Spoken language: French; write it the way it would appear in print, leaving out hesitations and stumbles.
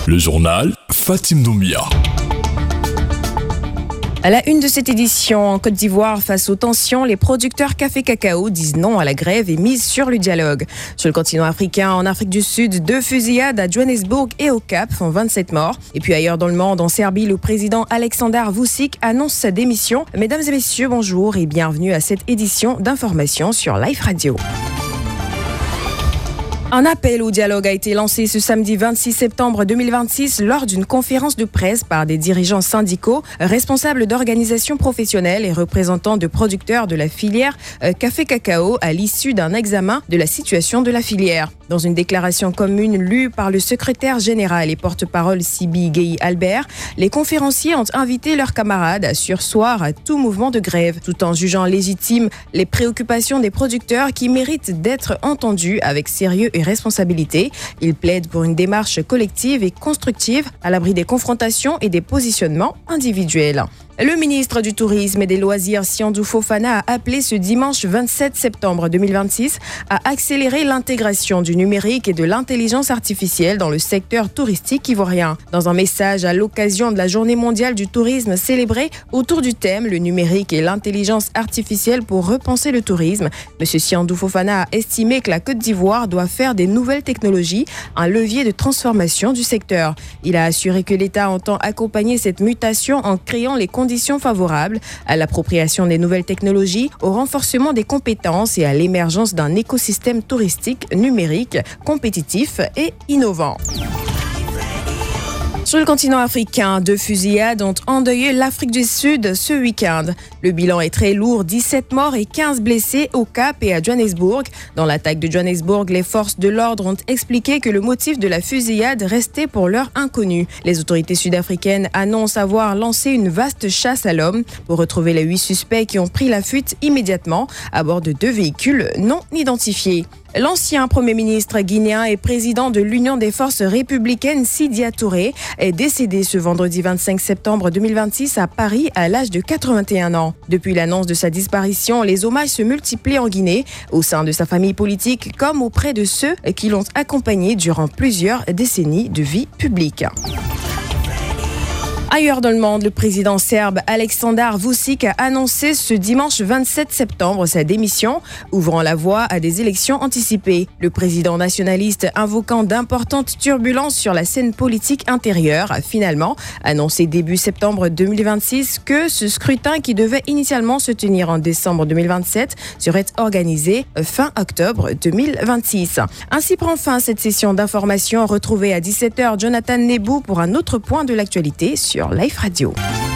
Le journal Fatim Doumbia. À la une de cette édition, en Côte d'Ivoire, face aux tensions, les producteurs café-cacao disent non à la grève et misent sur le dialogue. Sur le continent africain, en Afrique du Sud, 2 fusillades à Johannesburg et au Cap font 27 morts. Et puis ailleurs dans le monde, en Serbie, le président Aleksandar Vučić annonce sa démission. Mesdames et messieurs, bonjour et bienvenue à cette édition d'information sur Life Radio. Un appel au dialogue a été lancé ce samedi 26 septembre 2026 lors d'une conférence de presse par des dirigeants syndicaux, responsables d'organisations professionnelles et représentants de producteurs de la filière café-cacao à l'issue d'un examen de la situation de la filière. Dans une déclaration commune lue par le secrétaire général et porte-parole Siby Gueye Albert, les conférenciers ont invité leurs camarades à surseoir à tout mouvement de grève, tout en jugeant légitimes les préoccupations des producteurs qui méritent d'être entendus avec sérieux et responsabilité. Ils plaident pour une démarche collective et constructive à l'abri des confrontations et des positionnements individuels. Le ministre du Tourisme et des Loisirs, Siandou Fofana, a appelé ce dimanche 27 septembre 2026 à accélérer l'intégration du numérique et de l'intelligence artificielle dans le secteur touristique ivoirien. Dans un message à l'occasion de la Journée mondiale du tourisme célébrée autour du thème « Le numérique et l'intelligence artificielle pour repenser le tourisme », M. Siandou Fofana a estimé que la Côte d'Ivoire doit faire des nouvelles technologies un levier de transformation du secteur. Il a assuré que l'État entend accompagner cette mutation en créant les conditions favorables à l'appropriation des nouvelles technologies, au renforcement des compétences et à l'émergence d'un écosystème touristique numérique, compétitif et innovant. Sur le continent africain, 2 fusillades ont endeuillé l'Afrique du Sud ce week-end. Le bilan est très lourd, 17 morts et 15 blessés au Cap et à Johannesburg. Dans l'attaque de Johannesburg, les forces de l'ordre ont expliqué que le motif de la fusillade restait pour l'heure inconnu. Les autorités sud-africaines annoncent avoir lancé une vaste chasse à l'homme pour retrouver les 8 suspects qui ont pris la fuite immédiatement à bord de 2 véhicules non identifiés. L'ancien Premier ministre guinéen et président de l'Union des forces républicaines, Sidya Touré, est décédé ce vendredi 25 septembre 2026 à Paris à l'âge de 81 ans. Depuis l'annonce de sa disparition, les hommages se multiplient en Guinée, au sein de sa famille politique comme auprès de ceux qui l'ont accompagné durant plusieurs décennies de vie publique. Ailleurs dans le monde, le président serbe Aleksandar Vučić a annoncé ce dimanche 27 septembre sa démission, ouvrant la voie à des élections anticipées. Le président nationaliste, invoquant d'importantes turbulences sur la scène politique intérieure, a finalement annoncé début septembre 2026 que ce scrutin qui devait initialement se tenir en décembre 2027 serait organisé fin octobre 2026. Ainsi prend fin cette session d'information. Retrouvée à 17h Jonathan Nebou pour un autre point de l'actualité sur Life Radio.